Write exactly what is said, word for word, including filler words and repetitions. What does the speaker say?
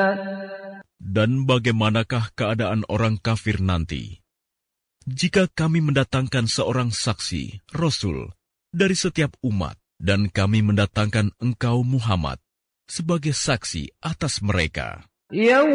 Dan bagaimanakah keadaan orang kafir nanti? Jika kami mendatangkan seorang saksi, Rasul, dari setiap umat, dan kami mendatangkan engkau Muhammad sebagai saksi atas mereka.